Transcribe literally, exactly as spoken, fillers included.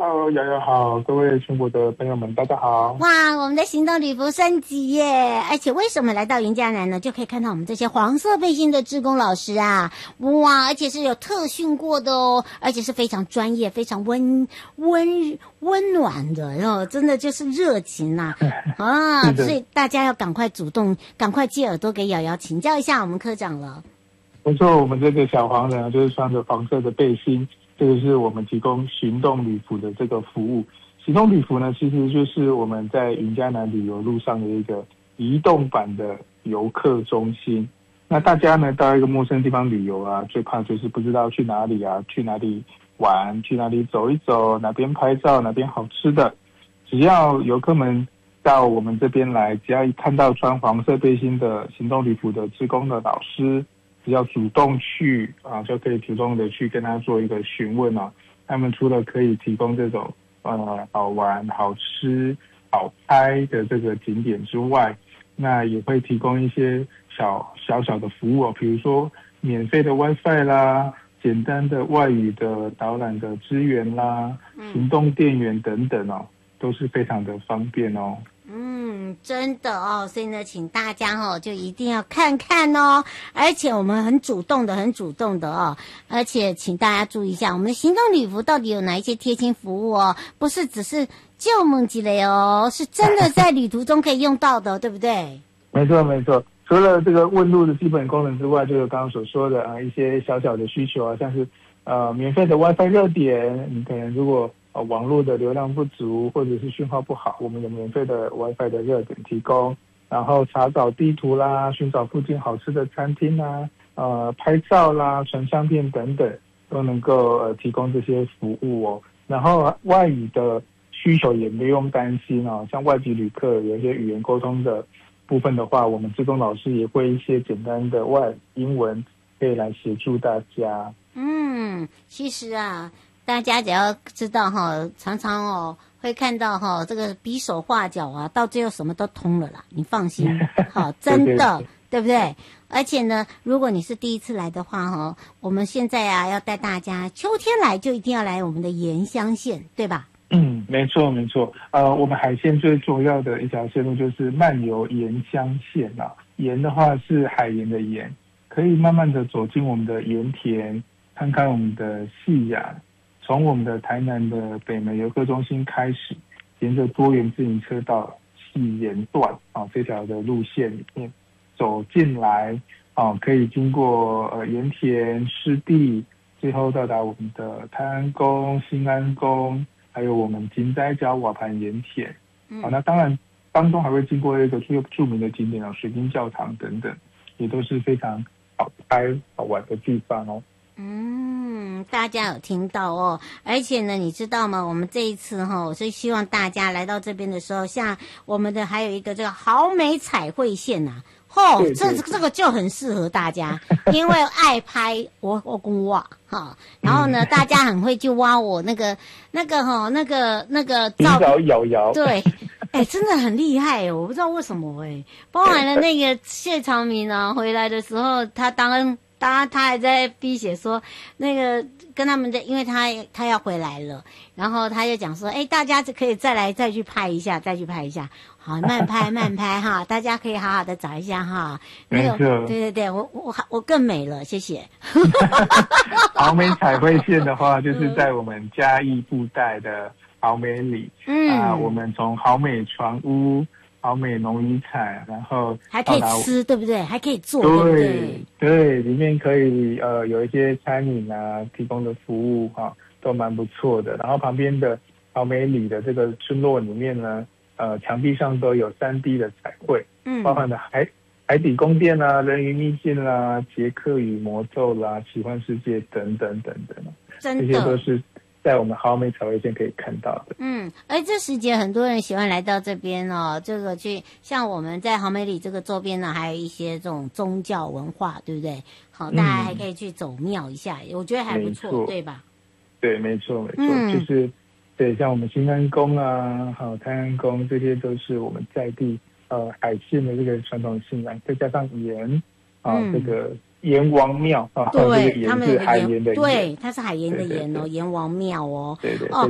Hello， 瑶瑶好，各位全国的朋友们，大家好。 哇，我们的行动旅服升级耶！而且为什么来到云嘉南呢？就可以看到我们这些黄色背心的志工老师啊，哇，而且是有特训过的哦，而且是非常专业、非常温温温暖的，然后真的就是热情呐 啊, 啊所以大家要赶快主动，赶快借耳朵给瑶瑶请教一下我们科长了。 没错，我们这个小黄人就是穿着黄色的背心。这个是我们提供行动旅服的这个服务。行动旅服呢，其实就是我们在云嘉南旅游路上的一个移动版的游客中心。那大家呢到一个陌生的地方旅游啊，最怕就是不知道去哪里啊，去哪里玩，去哪里走一走，哪边拍照，哪边好吃的。只要游客们到我们这边来，只要一看到穿黄色背心的行动旅服的志工的老师，只要主动去啊，就可以主动的去跟他做一个询问啊。他们除了可以提供这种呃好玩、好吃、好拍的这个景点之外，那也会提供一些小小小的服务哦，比如说免费的 WiFi 啦，简单的外语的导览的资源啦，行动电源等等哦，都是非常的方便哦。 嗯，真的哦，所以呢，请大家哦，就一定要看看哦。而且我们很主动的，很主动的哦。而且请大家注意一下，我们的行动旅服到底有哪一些贴心服务哦？不是只是旧梦积累哦，是真的在旅途中可以用到的，对不对？ 没错，没错。除了这个问路的基本功能之外，就有刚刚所说的啊一些小小的需求啊，像是呃免费的 WiFi 热点，你可能如果呃，网络的流量不足或者是讯号不好，我们有免费的 WiFi 的热点提供，然后查找地图啦，寻找附近好吃的餐厅啦，呃，拍照啦，传相片等等，都能够呃提供这些服务哦。然后外语的需求也不用担心哦，像外籍旅客有一些语言沟通的部分的话，我们志工老师也会一些简单的外英文可以来协助大家。 嗯，其实啊。大家只要知道哈，常常哦会看到哈，这个比手画脚啊，到最后什么都通了啦，你放心，好，真的，对, 对, 对不对？而且呢，如果你是第一次来的话哈，我们现在啊要带大家，秋天来就一定要来我们的盐乡线，对吧？ 嗯，没错没错。呃，我们海线最重要的一条线路就是漫游盐乡线啊。盐的话是海盐的盐，可以慢慢的走进我们的盐田，看看我们的夕阳。从我们的台南的北门游客中心开始，沿着多元自行车道细盐段啊这条的路线里面走进来啊，可以经过呃盐田湿地，最后到达我们的泰安宫、新安宫，还有我们金仔角瓦盘盐田。啊，那当然当中还会经过一个最著名的景点啊，水晶教堂等等，也都是非常好拍好玩的地方哦。 嗯，大家有听到哦，而且呢，你知道吗？我们这一次哈、哦，我是希望大家来到这边的时候，像我们的还有一个这个豪美彩绘线呐、啊，哦，这这个就很适合大家，因为爱拍我我跟挖哈，然后呢，大家很会去挖我那个那个哈、哦、那个那个照片，摇摇对。哎，真的很厉害，我不知道为什么哎，包含了那个谢长明啊，回来的时候他当。他他还在逼写说，那个跟他们的，因为他他要回来了，然后他就讲说，哎，大家可以再来再去拍一下，再去拍一下，好，慢拍慢拍哈，大家可以好好的找一下哈。那个，对对对，我我我更美了，谢谢。 豪美彩绘线的话，就是在我们嘉义布袋的豪美里，嗯啊，我们从豪美船屋。好美农渔产，然后还可以吃，对不对？还可以做， 对对不对？ 对，里面可以呃有一些餐饮啊提供的服务哈、啊，都蛮不错的。然后旁边的好美里的这个村落里面呢，呃，墙壁上都有 三 D 的彩绘，嗯，包含了海海底宫殿啦、人鱼秘境啦、捷克与魔咒啦、奇幻世界等等等等， 真的， 这些都是在我们豪美彩绘线可以看到的。 嗯，而这时节很多人喜欢来到这边哦，这个去像我们在豪美里这个周边呢，还有一些这种宗教文化，对不对？好，大家还可以去走庙一下，嗯、我觉得还不错，对吧？ 对，没错没错， 嗯、 就是对，像我们新安宫啊，好泰安宫，这些都是我们在地呃海线的这个传统信仰，再加上盐啊、嗯、这个。盐王庙啊， 对， 这个盐是海盐的盐， 对，它是海盐的盐哦，盐王庙哦， 对对。 哦